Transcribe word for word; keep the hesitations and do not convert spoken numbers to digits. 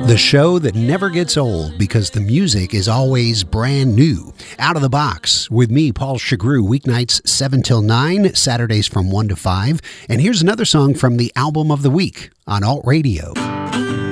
The show that never gets old because the music is always brand new. Out of the Box with me, Paul Chagru, weeknights seven till nine, Saturdays from one to five. And here's another song from the album of the week on Alt Radio.